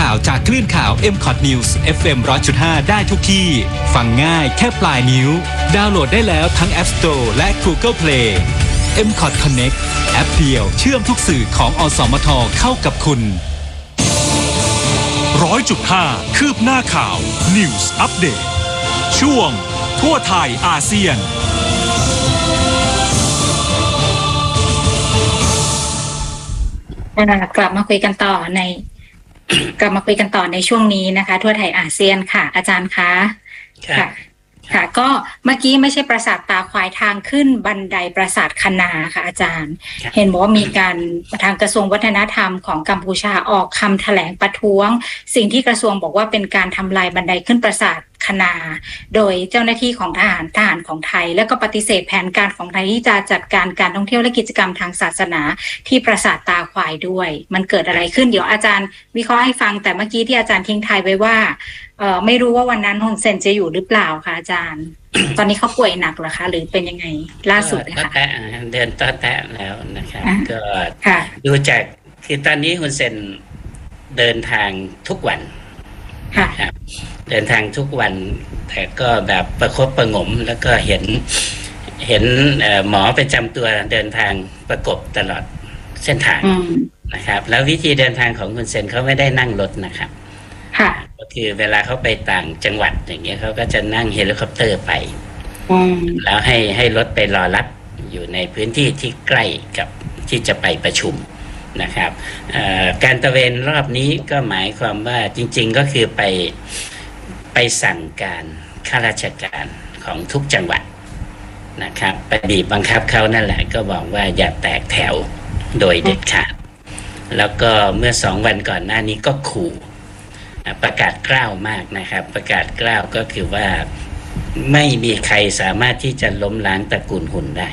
าวจากคลื่นข่าว MCOT News FM 100.5 ได้ทุกที่ฟังง่ายแค่ปลายนิ้วดาวน์โหลดได้แล้วทั้ง App Store และ Google Play MCOT Connect แอปเดียวเชื่อมทุกสื่อของอสมทเข้ากับคุณ 100.5 คืบหน้าข่าว News Update ช่วงทั่วไทยอาเซียนกลับมาคุยกันต่อในช่วงนี้นะคะทั่วไทยอาเซียนค่ะอาจารย์คะค่ะก็เมื่อกี้ไม่ใช่ปราสาทตาควายทางขึ้นบันไดปราสาทคะนาค่ะอาจารย์เห็นบอกว่ามีการทางกระทรวงวัฒนธรรมของกัมพูชาออกคำแถลงประท้วงสิ่งที่กระทรวงบอกว่าเป็นการทำลายบันไดขึ้นปราสาทคะนาโดยเจ้าหน้าที่ของทหารของไทยแล้วก็ปฏิเสธแผนการของไทยที่จะจัดการการท่องเที่ยวและกิจกรรมทางศาสนาที่ปราสาทตาควายด้วยมันเกิดอะไรขึ้นเดี๋ยวอาจารย์วิเคราะห์ให้ฟังแต่เมื่อกี้ที่อาจารย์ทิ้งท้ายไว้ว่าไม่รู้ว่าวันนั้นฮุนเซนจะอยู่หรือเปล่าคะอาจารย์ ตอนนี้เขาป่วยหนักเหรอคะหรือเป็นยังไงล่าสุดนะคะเดินต่อแตะแล้วนะครับก็ดูจากคือตอนนี้ฮุนเซนเดินทางทุกวันครับเดินทางทุกวันแต่ก็แบบประคบประหงมแล้วก็เห็นหมอประจำตัวเดินทางประกบตลอดเส้นทางนะครับแล้ววิธีเดินทางของฮุนเซนเขาไม่ได้นั่งรถนะครับก็คือเวลาเขาไปต่างจังหวัดอย่างเงี้ยเขาก็จะนั่งเฮลิคอปเตอร์ไปแล้วให้รถไปรอรับอยู่ในพื้นที่ที่ใกล้กับที่จะไปประชุมนะครับการตระเวนรอบนี้ก็หมายความว่าจริงๆก็คือไปสั่งการข้าราชการของทุกจังหวัดนะครับไปบีบบังคับเขานั่นแหละก็บอกว่าอย่าแตกแถวโดยเด็ดขาดแล้วก็เมื่อ2 วันก่อนหน้านี้ก็ขู่ประกาศกล้าวมากนะครับประกาศกล้าวก็คือว่าไม่มีใครสามารถที่จะล้มล้างตระกูลหุนได้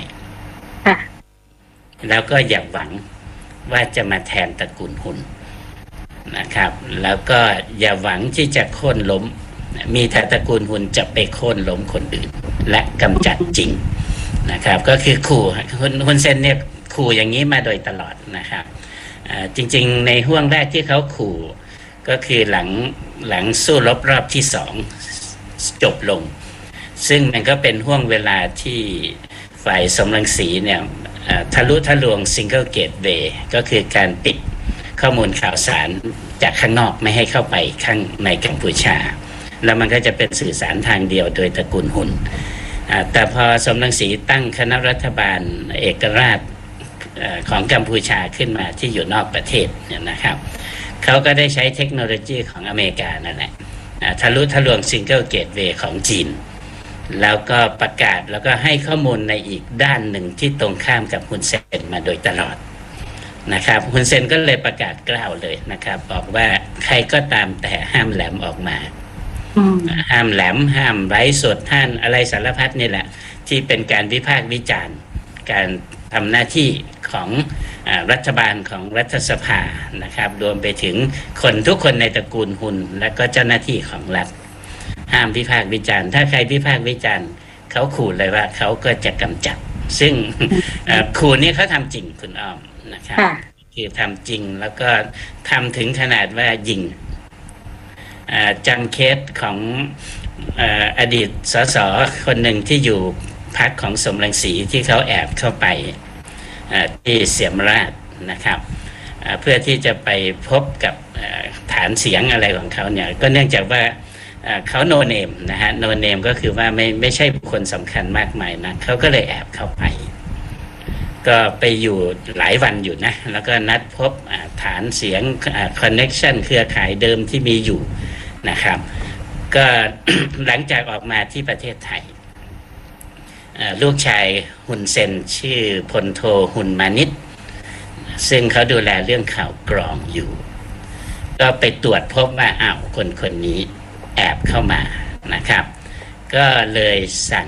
แล้วก็อย่าหวังว่าจะมาแทนตระกูลหุนนะครับแล้วก็อย่าหวังที่จะโค่นล้มมีแต่ตระกูลหุนจะไปโค่นล้มคนอื่นและกำจัดจริงนะครับก็คือขู่ฮุนเซนเนี่ยขู่อย่างนี้มาโดยตลอดนะครับจริงๆในห่วงแรกที่เขาขู่ก็คือหลังสู้รบรอบที่2จบลงซึ่งมันก็เป็นห่วงเวลาที่ฝ่ายสมรังสีเนี่ยทะลุทะลวงซิงเกิลเกตเวย์ก็คือการปิดข้อมูลข่าวสารจากข้างนอกไม่ให้เข้าไปข้างในกัมพูชาแล้วมันก็จะเป็นสื่อสารทางเดียวโดยตระกูลหุนแต่พอสมรังสีตั้งคณะรัฐบาลเอกราชของกัมพูชาขึ้นมาที่อยู่นอกประเทศเนี่ยนะครับเขาก็ได้ใช้เทคโนโลยีของอเมริกานั่นแหละทะลุทะลวงซิงเกิลเกตเวย์ของจีนแล้วก็ประกาศแล้วก็ให้ข้อมูลในอีกด้านหนึ่งที่ตรงข้ามกับฮุนเซนมาโดยตลอดนะครับฮุนเซนก็เลยประกาศกล่าวเลยนะครับบอกว่าใครก็ตามแต่ห้ามแหลมออกมาห้ามแหลมห้ามไร้สดท่านอะไรสารพัดนี่แหละที่เป็นการวิพากษ์วิจารณ์การทำหน้าที่ของรัฐบาลของรัฐสภานะครับรวมไปถึงคนทุกคนในตระกูลหุนและก็เจ้าหน้าที่ของรัฐห้ามวิพากษ์วิจารณ์ถ้าใครวิพากษ์วิจารณ์เขาขู่เลยว่าเขาก็จะกำจัดซึ่งขู่นี้เขาทำจริงคุณอ้อมนะครับคือทำจริงแล้วก็ทำถึงขนาดว่ายิงจำเคสของอดีตสสคนหนึ่งที่อยู่พรรคของสมรังสีที่เขาแอบเข้าไปที่เสียมราชนะครับเพื่อที่จะไปพบกับฐานเสียงอะไรของเขาเนี่ยก็เนื่องจากว่าเขาโนเนมนะฮะโนเนมก็คือว่าไม่ใช่บุคคลสำคัญมากมายนะเขาก็เลยแอบเข้าไปก็ไปอยู่หลายวันอยู่นะแล้วก็นัดพบฐานเสียงคอนเนคชั่นเครือข่ายเดิมที่มีอยู่นะครับก็ หลังจากออกมาที่ประเทศไทยลูกชายฮุนเซนชื่อพลโทฮุนมานิตซึ่งเขาดูแลเรื่องข่าวกรองอยู่ก็ไปตรวจพบว่าคนนี้แอบเข้ามานะครับก็เลย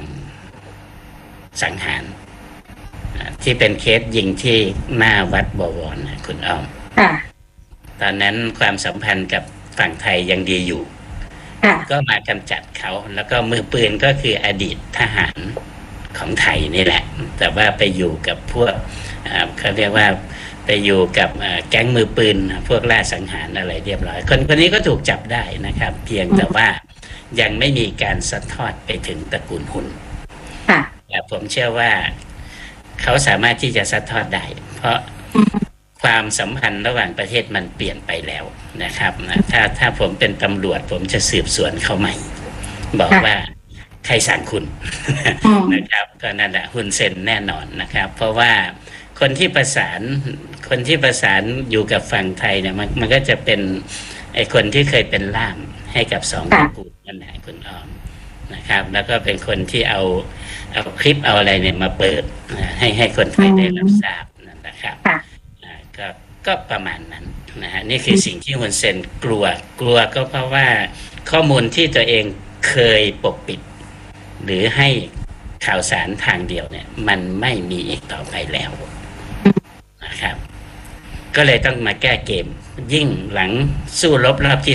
สังหารที่เป็นเคสยิงที่หน้าวัดบวรนะคุณอ้อมตอนนั้นความสัมพันธ์กับฝั่งไทยยังดีอยู่ก็มากำจัดเขาแล้วก็มือปืนก็คืออดีตทหารของไทยนี่แหละแต่ว่าไปอยู่กับพวกเขาเรียกว่าไปอยู่กับแก๊งมือปืนพวกล่าสังหารอะไรเรียบร้อยคนนี้ก็ถูกจับได้นะครับเพียงแต่ว่ายังไม่มีการสะทอดไปถึงตระกูลหุนแต่ผมเชื่อว่าเขาสามารถที่จะสะทอดได้เพราะความสัมพันธ์ระหว่างประเทศมันเปลี่ยนไปแล้วนะครับถ้าผมเป็นตำรวจผมจะสืบสวนเขาใหม่บอกว่าใครสั่งคุณนะครับก็นั่นแหละฮุนเซนแน่นอนนะครับเพราะว่าคนที่ประสานอยู่กับฝั่งไทยเนี่ยมันก็จะเป็นไอ้คนที่เคยเป็นล่ามให้กับสองตระกูลนั่นแหละคุณอ้อมนะครับแล้วก็เป็นคนที่เอาคลิปเอาอะไรเนี่ยมาเปิดให้คนไทยได้รับทราบนั่นนะครับก็ประมาณนั้นนะฮะนี่คือสิ่งที่ฮุนเซนกลัวก็เพราะว่าข้อมูลที่ตัวเองเคยปกปิดหรือให้ข่าวสารทางเดียวเนี่ยมันไม่มีอีกต่อไปแล้วนะครับก็เลยต้องมาแก้เกมยิ่งหลังสู้รบรอบที่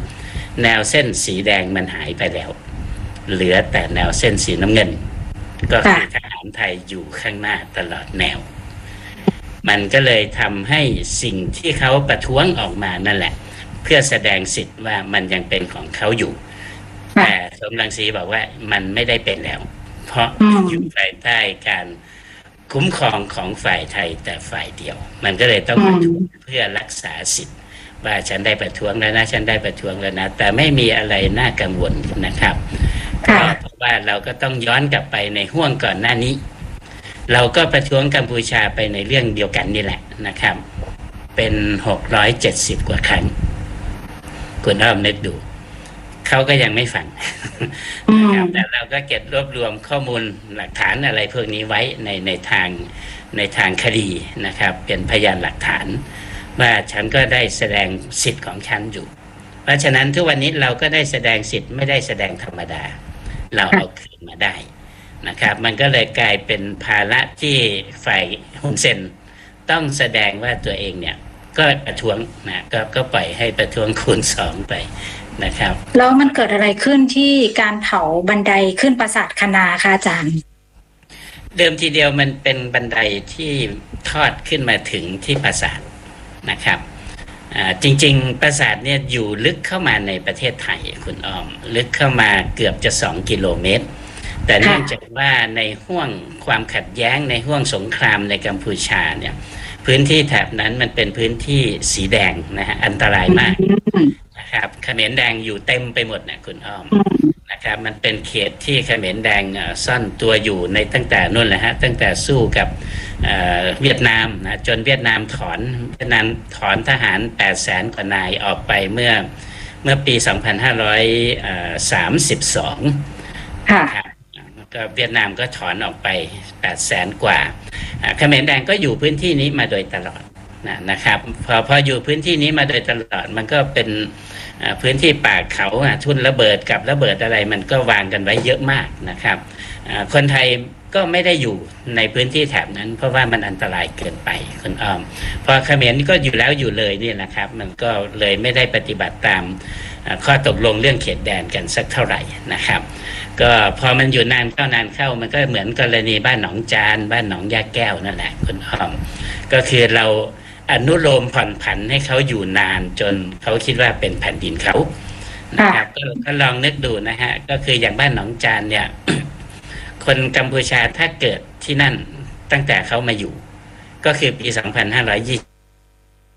2แนวเส้นสีแดงมันหายไปแล้วเหลือแต่แนวเส้นสีน้ำเงินก็คือทหารไทยอยู่ข้างหน้าตลอดแนวมันก็เลยทำให้สิ่งที่เขาประท้วงออกมานั่นแหละเพื่อแสดงสิทธิ์ว่ามันยังเป็นของเขาอยู่แต่สมรังสีบอกว่ามันไม่ได้เป็นแล้วเพราะอยู่ภายใต้การคุ้มครองของฝ่ายไทยแต่ฝ่ายเดียวมันก็เลยต้องประท้วงเพื่อรักษาสิทธิ์ว่าฉันได้ประท้วงแล้วนะฉันได้ประท้วงแล้วนะแต่ไม่มีอะไรน่ากังวลนะครับเพราะว่าเราก็ต้องย้อนกลับไปในห่วงก่อนหน้านี้เราก็ประท้วงกัมพูชาไปในเรื่องเดียวกันนี่แหละนะครับเป็น670กว่าครั้งคุณอ้อมนึกดูเขาก็ยังไม่ฟังนะครับแต่เราก็เก็บรวบรวมข้อมูลหลักฐานอะไรพวกนี้ไว้ในทางคดีนะครับเป็นพยานหลักฐานว่าฉันก็ได้แสดงสิทธิ์ของฉันอยู่เพราะฉะนั้นทุกวันนี้เราก็ได้แสดงสิทธิ์ไม่ได้แสดงธรรมดาเราเอาคืนมาได้นะครับมันก็เลยกลายเป็นภาระที่ฝ่ายฮุนเซนต้องแสดงว่าตัวเองเนี่ยก็ประท้วงนะก็ปล่อยให้ประท้วงคูณ2ไปนะครับแล้วมันเกิดอะไรขึ้นที่การเผาบันไดขึ้นปราสาทคณาคะอาจารย์เดิมทีเดียวมันเป็นบันไดที่ทอดขึ้นมาถึงที่ปราสาทนะครับจริงๆปราสาทเนี่ยอยู่ลึกเข้ามาในประเทศไทยคุณอ้อมลึกเข้ามาเกือบจะ2 กิโลเมตรแต่เนื่องจากว่าในห่วงความขัดแย้งในห่วงสงครามในกัมพูชาเนี่ยพื้นที่แถบนั้นมันเป็นพื้นที่สีแดงนะฮะอันตรายมากนะครับเขมรแดงอยู่เต็มไปหมดนะคุณอ้อมนะครับมันเป็นเขตที่เขมรแดงซ่อนตัวอยู่ในตั้งแต่นู่นแหละฮะตั้งแต่สู้กับเวียดนามนะจนเวียดนามถอนทหาร 800,000 กว่านายออกไปเมื่อปี 2532ค่ะก็เวียดนามก็ถอนออกไป 800,000 กว่าเขมรแดงก็อยู่พื้นที่นี้มาโดยตลอดนะครับพออยู่พื้นที่นี้มาโดยตลอดมันก็เป็นพื้นที่ป่าเขาทุ่นระเบิดกับระเบิดอะไรมันก็วางกันไว้เยอะมากนะครับคนไทยก็ไม่ได้อยู่ในพื้นที่แถบนั้นเพราะว่ามันอันตรายเกินไปคุณอ้อมพอเขมรก็อยู่แล้วอยู่เลยนี่แหละครับมันก็เลยไม่ได้ปฏิบัติตามข้อตกลงเรื่องเขตแดนกันสักเท่าไหร่นะครับก็พอมันอยู่นานเข้ามันก็เหมือนกรณีบ้านหนองจานบ้านหนองยาแก้วนั่นแหละคุณอ้อมก็คือเราอนุโลมผ่อนผันให้เขาอยู่นานจนเขาคิดว่าเป็นแผ่นดินเขานะครับก็ลองนึกดูนะฮะก็คืออย่างบ้านหนองจานเนี่ยคนกัมพูชาถ้าเกิดที่นั่นตั้งแต่เขามาอยู่ก็คือปี